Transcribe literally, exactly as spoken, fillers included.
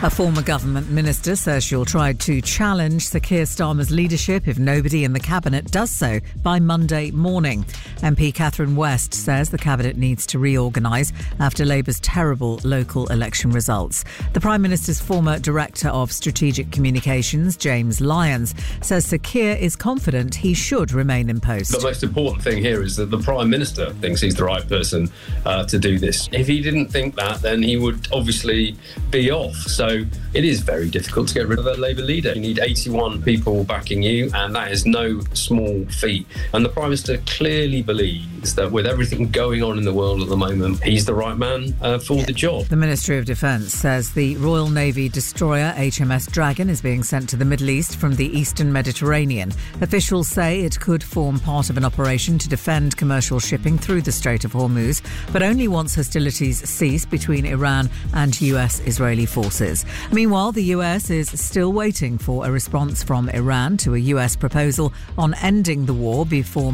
A former government minister says she'll try to challenge Sir Keir Starmer's leadership if nobody in the cabinet does so by Monday morning. M P Catherine West says the cabinet needs to reorganise after Labour's terrible local election results. The Prime Minister's former Director of Strategic Communications, James Lyons, says Sir Keir is confident he should remain in post. The most important thing here is that the Prime Minister thinks he's the right person uh, to do this. If he didn't think that, then he would obviously be off. So it is very difficult to get rid of a Labour leader. You need eighty-one people backing you, and that is no small feat. And the Prime Minister clearly believes that with everything going on in the world at the moment, he's the right man uh, for the job. The Ministry of Defence says the Royal Navy destroyer H M S Dragon is being sent to the Middle East from the eastern Mediterranean. Officials say it could form part of an operation to defend commercial shipping through the Strait of Hormuz, but only once hostilities cease between Iran and U S-Israeli forces. Meanwhile, the U S is still waiting for a response from Iran to a U S proposal on ending the war before